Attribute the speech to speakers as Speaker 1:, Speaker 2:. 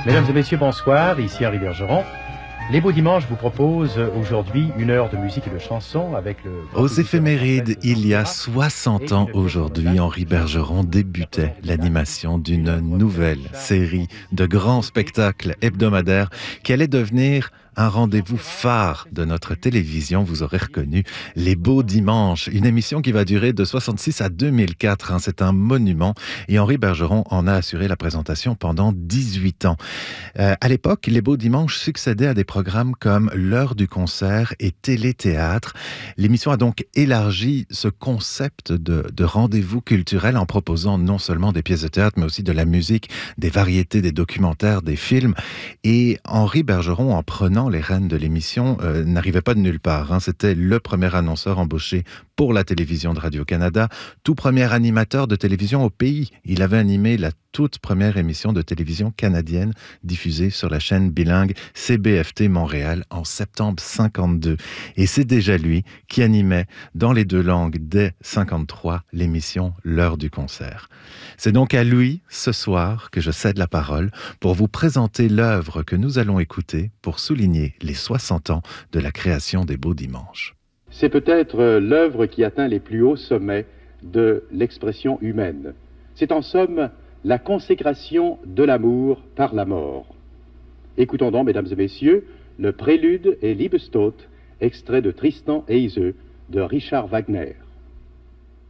Speaker 1: Mesdames et messieurs, bonsoir, ici Henri Bergeron. Les Beaux Dimanches vous proposent aujourd'hui une heure de musique et de chansons avec le...
Speaker 2: Aux éphémérides, il y a 60 ans aujourd'hui, Henri Bergeron débutait l'animation d'une nouvelle série de grands spectacles hebdomadaires qui allait devenir un rendez-vous phare de notre télévision. Vous aurez reconnu Les Beaux Dimanches, une émission qui va durer de 66 à 2004. C'est un monument et Henri Bergeron en a assuré la présentation pendant 18 ans. À l'époque, Les Beaux Dimanches succédaient à des programmes comme L'heure du concert et Téléthéâtre. L'émission a donc élargi ce concept de rendez-vous culturel en proposant non seulement des pièces de théâtre, mais aussi de la musique, des variétés, des documentaires, des films. Et Henri Bergeron, en prenant les rênes de l'émission, n'arrivait pas de nulle part. C'était le premier annonceur embauché pour la télévision de Radio-Canada, tout premier animateur de télévision au pays. Il avait animé la toute première émission de télévision canadienne diffusée sur la chaîne bilingue CBFT Montréal en septembre 52. Et c'est déjà lui qui animait dans les deux langues dès 53 l'émission L'heure du concert. C'est donc à lui, ce soir, que je cède la parole pour vous présenter l'œuvre que nous allons écouter pour souligner les 60 ans de la création des Beaux Dimanches.
Speaker 3: C'est peut-être l'œuvre qui atteint les plus hauts sommets de l'expression humaine. C'est en somme la consécration de l'amour par la mort. Écoutons donc, mesdames et messieurs, le prélude et Liebestod, extrait de Tristan et Iseult de Richard Wagner.